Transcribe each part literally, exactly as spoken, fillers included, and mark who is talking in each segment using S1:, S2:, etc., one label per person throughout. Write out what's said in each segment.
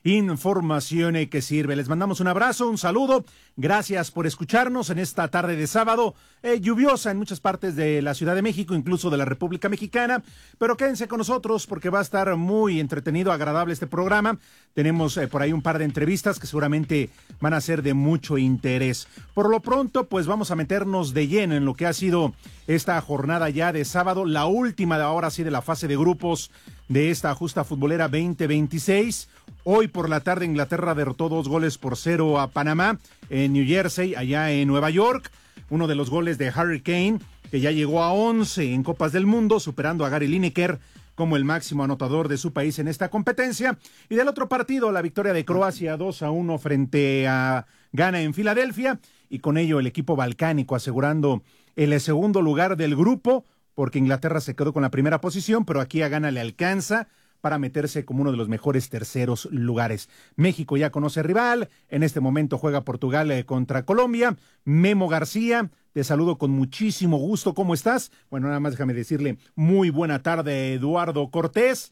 S1: información que sirve. Les mandamos un abrazo, un saludo. Gracias por escucharnos en esta tarde de sábado, eh, lluviosa en muchas partes de la Ciudad de México, incluso de la República Mexicana, pero quédense con nosotros porque va a estar muy entretenido, agradable este programa. Tenemos eh, por ahí un par de entrevistas que seguramente van a ser de mucho interés. Por lo pronto, pues vamos a meternos de lleno en lo que ha sido esta jornada ya de sábado, la última de ahora sí de la fase de grupos de esta justa futbolera veinte veintiséis. Hoy por la tarde Inglaterra derrotó dos goles por cero a Panamá en New Jersey, allá en Nueva York. Uno de los goles de Harry Kane, que ya llegó a once en Copas del Mundo, superando a Gary Lineker como el máximo anotador de su país en esta competencia. Y del otro partido, la victoria de Croacia dos a uno frente a Ghana en Filadelfia, y con ello el equipo balcánico asegurando el segundo lugar del grupo, porque Inglaterra se quedó con la primera posición, pero aquí a Ghana le alcanza para meterse como uno de los mejores terceros lugares. México ya conoce rival, en este momento juega Portugal eh, contra Colombia. Memo García, te saludo con muchísimo gusto, ¿cómo estás? Bueno, nada más déjame decirle muy buena tarde, Eduardo Cortés,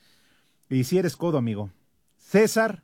S1: y si eres codo, amigo. César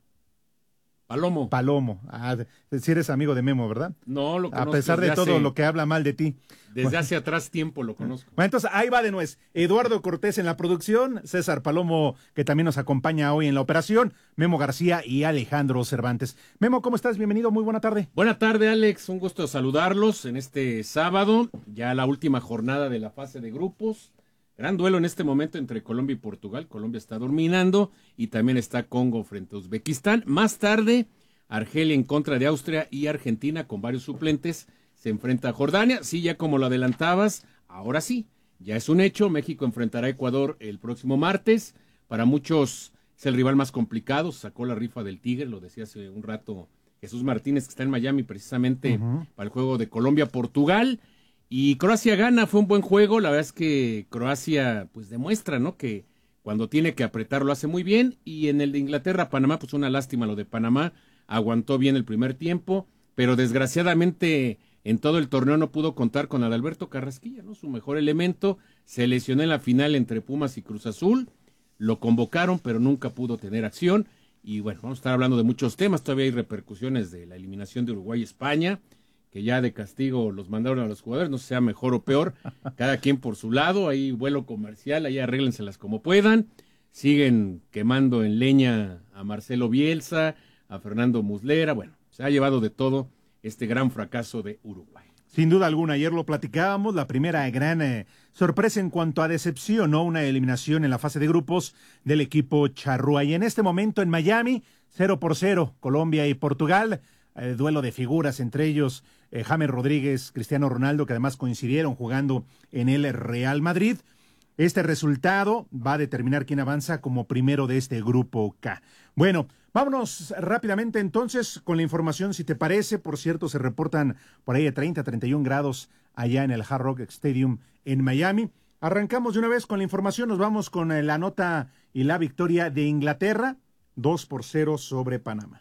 S2: Palomo.
S1: Palomo, ah, si eres amigo de Memo, ¿verdad?
S2: No, lo conozco.
S1: A pesar de todo
S2: hace,
S1: lo que habla mal de ti.
S2: Desde bueno. hace atrás tiempo lo conozco.
S1: Bueno, entonces ahí va de nuez. Eduardo Cortés en la producción, César Palomo, que también nos acompaña hoy en la operación, Memo García y Alejandro Cervantes. Memo, ¿cómo estás? Bienvenido, muy buena tarde.
S2: Buena tarde, Alex, un gusto saludarlos en este sábado, ya la última jornada de la fase de grupos. Gran duelo en este momento entre Colombia y Portugal. Colombia está dominando y también está Congo frente a Uzbekistán. Más tarde, Argelia en contra de Austria y Argentina con varios suplentes se enfrenta a Jordania. Sí, ya como lo adelantabas, ahora sí, ya es un hecho. México enfrentará a Ecuador el próximo martes. Para muchos es el rival más complicado. Sacó la rifa del Tigre, lo decía hace un rato Jesús Martínez, que está en Miami precisamente uh-huh. para el juego de Colombia-Portugal. Y Croacia gana, fue un buen juego. La verdad es que Croacia pues demuestra, ¿no?, que cuando tiene que apretar lo hace muy bien. Y en el de Inglaterra-Panamá, pues una lástima lo de Panamá. Aguantó bien el primer tiempo, pero desgraciadamente en todo el torneo no pudo contar con Adalberto Carrasquilla, ¿no? Su mejor elemento. Se lesionó en la final entre Pumas y Cruz Azul. Lo convocaron, pero nunca pudo tener acción. Y bueno, vamos a estar hablando de muchos temas. Todavía hay repercusiones de la eliminación de Uruguay y España, que ya de castigo los mandaron a los jugadores, no sé si sea mejor o peor, cada quien por su lado. Hay vuelo comercial, ahí arréglenselas como puedan. Siguen quemando en leña a Marcelo Bielsa, a Fernando Muslera. Bueno, se ha llevado de todo este gran fracaso de Uruguay.
S1: Sin duda alguna, ayer lo platicábamos, la primera gran eh, sorpresa en cuanto a decepción, ¿no? Una eliminación en la fase de grupos del equipo charrúa. Y en este momento en Miami, cero por cero, Colombia y Portugal, eh, duelo de figuras, entre ellos eh, James Rodríguez, Cristiano Ronaldo, que además coincidieron jugando en el Real Madrid. Este resultado va a determinar quién avanza como primero de este grupo K. Bueno, vámonos rápidamente entonces con la información, si te parece. Por cierto, se reportan por ahí de treinta a treinta y un grados allá en el Hard Rock Stadium en Miami. Arrancamos de una vez con la información, nos vamos con la nota y la victoria de Inglaterra, dos por cero sobre Panamá.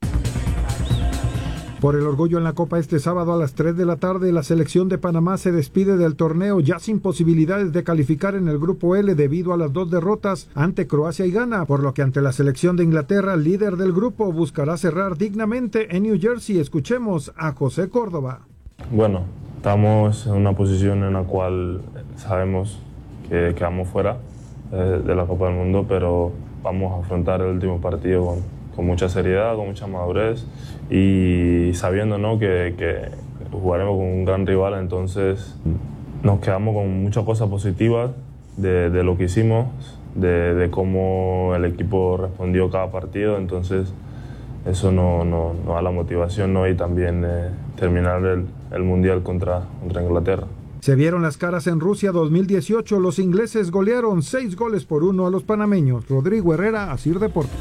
S3: Por el orgullo en la Copa este sábado a las tres de la tarde, la selección de Panamá se despide del torneo ya sin posibilidades de calificar en el grupo L debido a las dos derrotas ante Croacia y Ghana, por lo que ante la selección de Inglaterra, líder del grupo, buscará cerrar dignamente en New Jersey. Escuchemos a José Córdoba.
S4: Bueno, estamos en una posición en la cual sabemos que quedamos fuera eh, de la Copa del Mundo, pero vamos a afrontar el último partido con, con mucha seriedad, con mucha madurez, y sabiendo, ¿no?, que, que jugaremos con un gran rival. Entonces nos quedamos con muchas cosas positivas de, de lo que hicimos, de, de cómo el equipo respondió cada partido. Entonces eso nos no, no da la motivación, ¿no?, y también eh, terminar el, el Mundial contra, contra Inglaterra.
S3: Se vieron las caras en Rusia dos mil dieciocho. Los ingleses golearon seis goles por uno a los panameños. Rodrigo Herrera, Asir Deportes.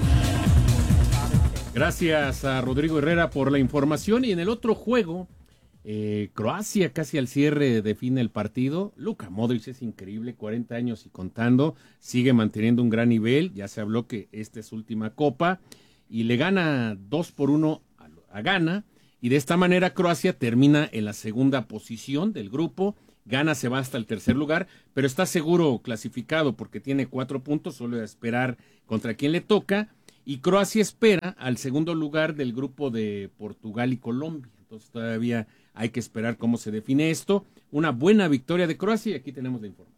S2: Gracias a Rodrigo Herrera por la información. Y en el otro juego, eh, Croacia casi al cierre define el partido. Luka Modric es increíble, cuarenta años y contando, sigue manteniendo un gran nivel. Ya se habló que esta es su última copa y le gana dos por uno a, a Ghana. Y de esta manera Croacia termina en la segunda posición del grupo. Ghana se va hasta el tercer lugar, pero está seguro clasificado porque tiene cuatro puntos, solo a esperar contra quién le toca. y Croacia espera al segundo lugar del grupo de Portugal y Colombia. Entonces todavía hay que esperar cómo se define esto. Una buena victoria de Croacia y aquí tenemos la información.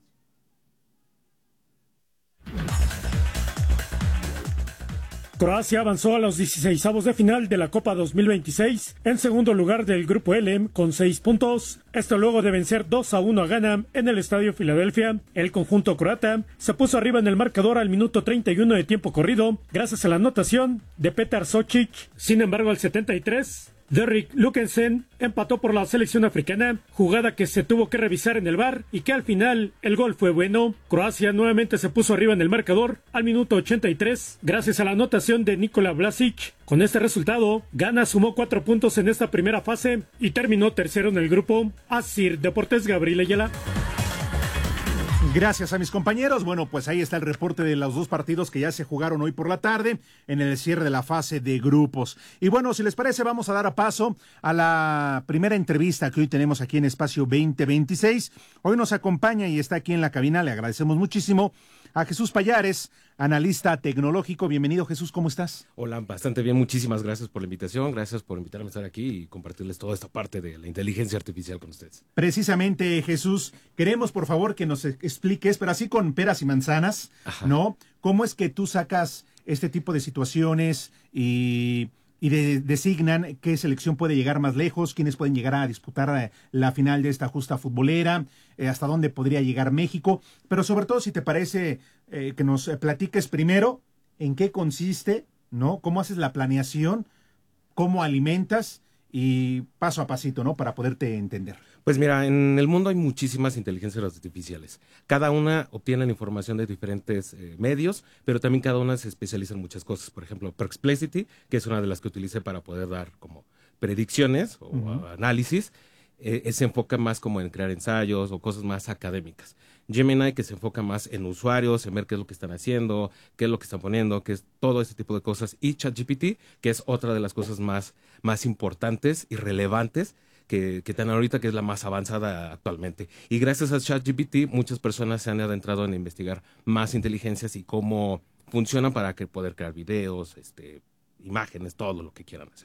S5: Croacia avanzó a los dieciseisavos de final de la Copa dos mil veintiséis en segundo lugar del Grupo L con seis puntos. Esto luego de vencer dos a uno a Ghana en el Estadio Filadelfia. El conjunto croata se puso arriba en el marcador al minuto treinta y uno de tiempo corrido gracias a la anotación de Petar Sotšić. Sin embargo, al setenta y tres, Derrick Lukensen empató por la selección africana, jugada que se tuvo que revisar en el V A R y que al final el gol fue bueno. Croacia nuevamente se puso arriba en el marcador al minuto ochenta y tres, gracias a la anotación de Nikola Vlasic. Con este resultado, Ghana sumó cuatro puntos en esta primera fase y terminó tercero en el grupo. Asir Deportes, Gabriel Ayala.
S1: Gracias a mis compañeros. Bueno, pues ahí está el reporte de los dos partidos que ya se jugaron hoy por la tarde en el cierre de la fase de grupos. Y bueno, si les parece, vamos a dar a paso a la primera entrevista que hoy tenemos aquí en Espacio veinte veintiséis. Hoy nos acompaña y está aquí en la cabina, le agradecemos muchísimo a Jesús Pallares, analista tecnológico. Bienvenido, Jesús, ¿cómo estás?
S6: Hola, bastante bien, muchísimas gracias por la invitación, gracias por invitarme a estar aquí y compartirles toda esta parte de la inteligencia artificial con ustedes.
S1: Precisamente, Jesús, queremos por favor que nos expliques, pero así con peras y manzanas, Ajá. ¿no? ¿Cómo es que tú sacas este tipo de situaciones y... y de, designan qué selección puede llegar más lejos, quiénes pueden llegar a disputar eh, la final de esta justa futbolera, eh, hasta dónde podría llegar México, pero sobre todo si te parece eh, que nos platiques primero en qué consiste, ¿no? Cómo haces la planeación, cómo alimentas y paso a pasito, ¿no? Para poderte entender.
S6: Pues mira, en el mundo hay muchísimas inteligencias artificiales. Cada una obtiene la información de diferentes eh, medios, pero también cada una se especializa en muchas cosas. Por ejemplo, Perplexity, que es una de las que utilicé para poder dar como predicciones o uh-huh. análisis, eh, se enfoca más como en crear ensayos o cosas más académicas. Gemini, que se enfoca más en usuarios, en ver qué es lo que están haciendo, qué es lo que están poniendo, qué es todo ese tipo de cosas. Y ChatGPT, que es otra de las cosas más, más importantes y relevantes que, que tienen ahorita, que es la más avanzada actualmente. Y gracias a ChatGPT, muchas personas se han adentrado en investigar más inteligencias y cómo funcionan para que poder crear videos, este, imágenes, todo lo que quieran hacer.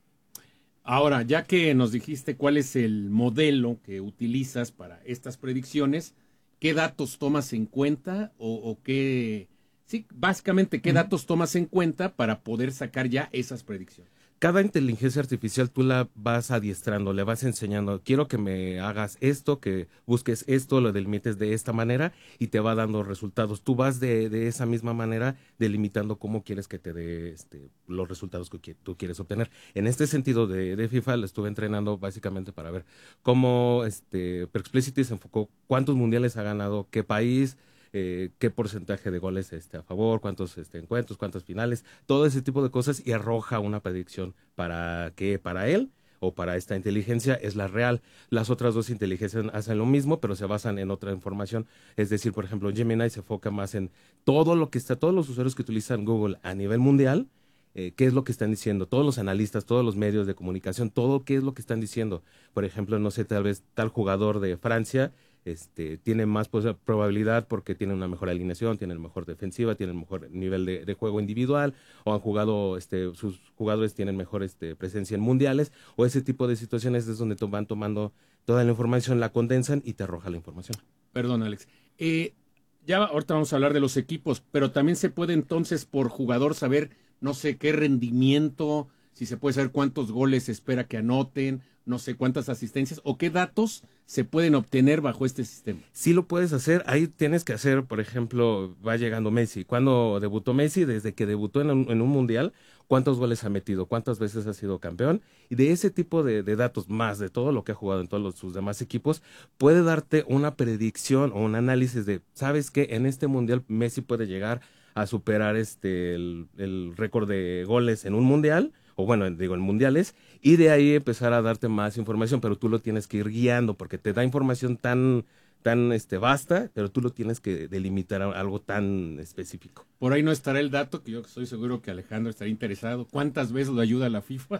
S2: Ahora, ya que nos dijiste cuál es el modelo que utilizas para estas predicciones, ¿qué datos tomas en cuenta o, o qué, sí, básicamente qué uh-huh. datos tomas en cuenta para poder sacar ya esas predicciones?
S6: Cada inteligencia artificial tú la vas adiestrando, le vas enseñando, quiero que me hagas esto, que busques esto, lo delimites de esta manera y te va dando resultados. Tú vas de, de esa misma manera delimitando cómo quieres que te dé este, los resultados que tú quieres obtener. En este sentido de, de FIFA, lo estuve entrenando básicamente para ver cómo este, Perplexity se enfocó, cuántos mundiales ha ganado, qué país, Eh, qué porcentaje de goles este, a favor, cuántos este, encuentros, cuántas finales, todo ese tipo de cosas y arroja una predicción para que para él o para esta inteligencia es la real. Las otras dos inteligencias hacen lo mismo, pero se basan en otra información. Es decir, por ejemplo, Gemini se enfoca más en todo lo que está, todos los usuarios que utilizan Google a nivel mundial, eh, qué es lo que están diciendo, todos los analistas, todos los medios de comunicación, todo qué es lo que están diciendo. Por ejemplo, no sé, tal vez tal jugador de Francia Este, tiene más pues, probabilidad porque tiene una mejor alineación, tiene mejor defensiva, tiene mejor nivel de, de juego individual, o han jugado, este, sus jugadores tienen mejor este, presencia en mundiales, o ese tipo de situaciones es donde to- van tomando toda la información, la condensan y te arroja la información.
S2: Perdón, Alex. Eh, ya ahorita vamos a hablar de los equipos, pero también se puede entonces por jugador saber, no sé, qué rendimiento, si se puede saber cuántos goles se espera que anoten, no sé cuántas asistencias o qué datos se pueden obtener bajo este sistema.
S6: Sí lo puedes hacer, ahí tienes que hacer, por ejemplo, va llegando Messi. ¿Cuándo debutó Messi? Desde que debutó en un, en un mundial, ¿cuántos goles ha metido? ¿Cuántas veces ha sido campeón? Y de ese tipo de, de datos, más de todo lo que ha jugado en todos los, sus demás equipos, puede darte una predicción o un análisis de, ¿sabes qué? En este mundial Messi puede llegar a superar este el, el récord de goles en un mundial, o bueno, digo, en mundiales, y de ahí empezar a darte más información, pero tú lo tienes que ir guiando, porque te da información tan, tan este, vasta, pero tú lo tienes que delimitar a algo tan específico.
S2: Por ahí no estará el dato, que yo estoy seguro que Alejandro estaría interesado. ¿Cuántas veces lo ayuda la FIFA?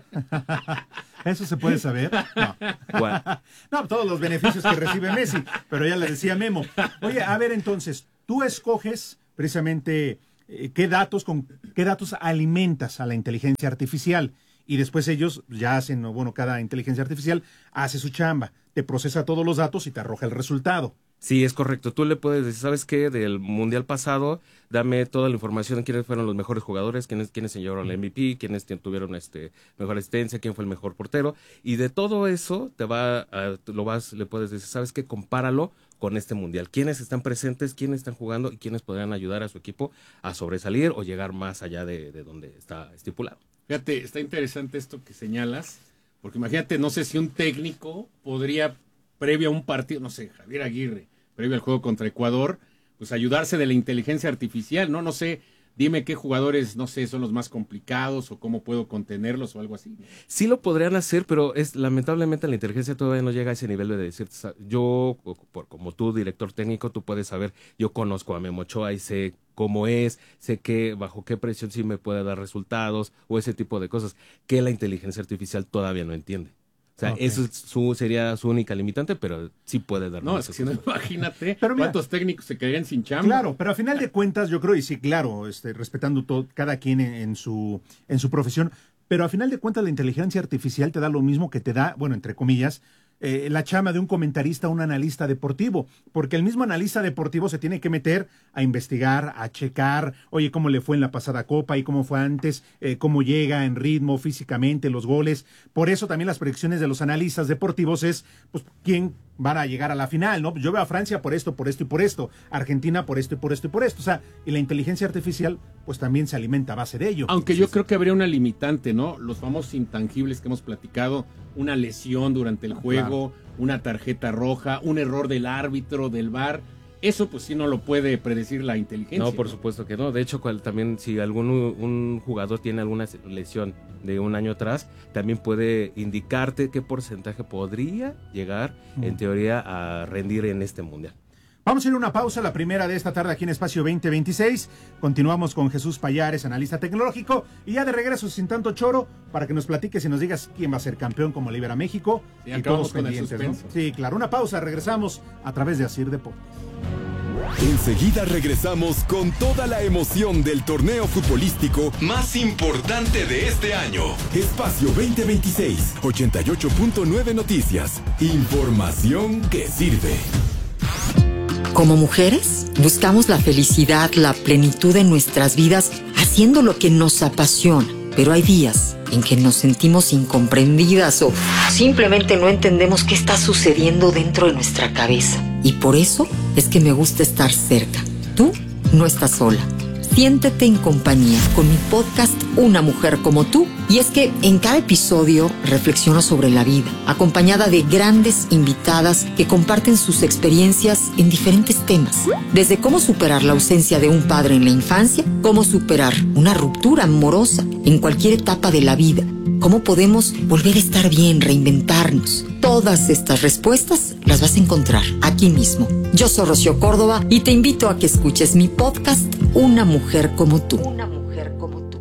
S1: ¿Eso se puede saber? No.
S6: Bueno.
S1: No, todos los beneficios que recibe Messi, pero ya le decía Memo. Oye, a ver entonces, tú escoges precisamente eh, qué datos, con qué datos alimentas a la inteligencia artificial. Y después ellos ya hacen, bueno, cada inteligencia artificial hace su chamba, te procesa todos los datos y te arroja el resultado.
S6: Sí, es correcto. Tú le puedes decir, ¿sabes qué? Del mundial pasado, dame toda la información de quiénes fueron los mejores jugadores, quiénes, quiénes se llevaron la M V P, quiénes tuvieron este mejor asistencia, quién fue el mejor portero. Y de todo eso, te va a, lo vas, le puedes decir, ¿sabes qué? Compáralo con este mundial. ¿Quiénes están presentes, quiénes están jugando y quiénes podrían ayudar a su equipo a sobresalir o llegar más allá de, de donde está estipulado?
S2: Fíjate, está interesante esto que señalas, porque imagínate, no sé si un técnico podría, previo a un partido, no sé, Javier Aguirre, previo al juego contra Ecuador, pues ayudarse de la inteligencia artificial, ¿no? No sé, dime qué jugadores, no sé, son los más complicados o cómo puedo contenerlos o algo así, ¿no?
S6: Sí lo podrían hacer, pero es lamentablemente la inteligencia todavía no llega a ese nivel de decir, yo, por, como tú, director técnico, tú puedes saber, yo conozco a Memo Ochoa y sé cómo es, sé que bajo qué presión sí me puede dar resultados o ese tipo de cosas que la inteligencia artificial todavía no entiende. O sea, okay. Eso es su, sería su única limitante, pero sí puede dar.
S2: No, es que si no, imagínate pero mira, cuántos técnicos se quedarían sin chamba.
S1: Claro, pero a final de cuentas yo creo, y sí, claro, este, respetando todo, cada quien en, en, su, en su profesión, pero a final de cuentas la inteligencia artificial te da lo mismo que te da, bueno, entre comillas, Eh, la chamba de un comentarista, un analista deportivo, porque el mismo analista deportivo se tiene que meter a investigar, a checar, oye, cómo le fue en la pasada copa y cómo fue antes, eh, cómo llega en ritmo físicamente, los goles. Por eso también las predicciones de los analistas deportivos es, pues, quién van a llegar a la final, ¿no? Yo veo a Francia por esto, por esto y por esto, Argentina por esto y por esto y por esto, o sea, y la inteligencia artificial, pues también se alimenta a base de ello.
S2: Aunque yo creo que habría una limitante, ¿no? Los famosos intangibles que hemos platicado, una lesión durante el juego, claro, una tarjeta roja, un error del árbitro, del V A R, eso pues sí no lo puede predecir la inteligencia.
S6: No, por ¿no? supuesto que no. De hecho, cual, también si algún un jugador tiene alguna lesión de un año atrás, también puede indicarte qué porcentaje podría llegar, mm. en teoría, a rendir en este mundial.
S1: Vamos a ir a una pausa, la primera de esta tarde aquí en Espacio veinte veintiséis. Continuamos con Jesús Pallares, analista tecnológico, y ya de regreso sin tanto choro, para que nos platiques y nos digas quién va a ser campeón como Libera México.
S2: Sí,
S1: y todos pendientes, ¿no? Sí, claro, una pausa, regresamos a través de Asir Deportes.
S7: Enseguida regresamos con toda la emoción del torneo futbolístico más importante de este año. Espacio veinte veintiséis, ochenta y ocho punto nueve Noticias. Información que sirve.
S8: Como mujeres, buscamos la felicidad, la plenitud en nuestras vidas, haciendo lo que nos apasiona. Pero hay días en que nos sentimos incomprendidas o simplemente no entendemos qué está sucediendo dentro de nuestra cabeza. Y por eso es que me gusta estar cerca. Tú no estás sola. Siéntete en compañía con mi podcast Una Mujer Como Tú. Y es que en cada episodio reflexiono sobre la vida, acompañada de grandes invitadas que comparten sus experiencias en diferentes temas. Desde cómo superar la ausencia de un padre en la infancia, cómo superar una ruptura amorosa en cualquier etapa de la vida, cómo podemos volver a estar bien, reinventarnos. Todas estas respuestas las vas a encontrar aquí mismo. Yo soy Rocío Córdoba y te invito a que escuches mi podcast Una Mujer Como Tú. Una Mujer Como Tú.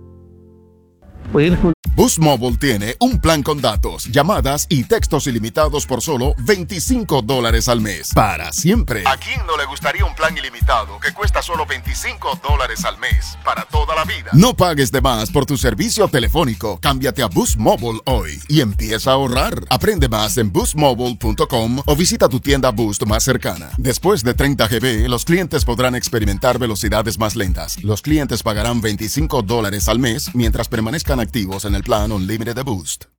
S9: Boost Mobile tiene un plan con datos, llamadas y textos ilimitados por solo veinticinco dólares al mes. Para siempre. ¿A quién no le gustaría un plan ilimitado que cuesta solo veinticinco dólares al mes? Para toda la vida. No pagues de más por tu servicio telefónico. Cámbiate a Boost Mobile hoy y empieza a ahorrar. Aprende más en boost mobile punto com o visita tu tienda Boost más cercana. Después de treinta gigabytes, los clientes podrán experimentar velocidades más lentas. Los clientes pagarán veinticinco dólares al mes mientras permanezcan activos en el plan Unlimited de Boost.